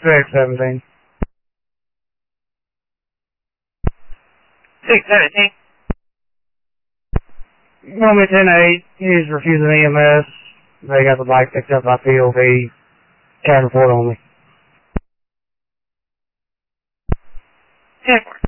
617. 617. Moment 10-8, he's refusing EMS. They got the bike picked up by POV. Can't report only. 10-4.